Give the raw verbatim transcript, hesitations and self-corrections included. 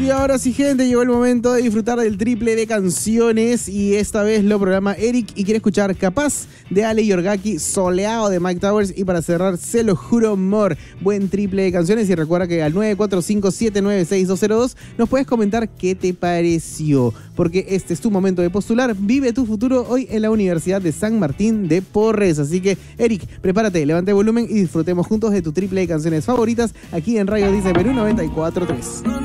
Y ahora sí, gente, llegó el momento de disfrutar del triple de canciones y esta vez lo programa Eric y quiere escuchar Capaz de Ale Yorgaki, Soleado de Mike Towers y para cerrar Se lo juro amor. Buen triple de canciones y recuerda que al nueve cuatro cinco siete nueve seis dos cero dos nos puedes comentar qué te pareció, porque este es tu momento de postular. Vive tu futuro hoy en la Universidad de San Martín de Porres. Así que, Eric, prepárate, levanta el volumen y disfrutemos juntos de tu triple de canciones favoritas aquí en Radio Dice Perú noventa y cuatro punto tres.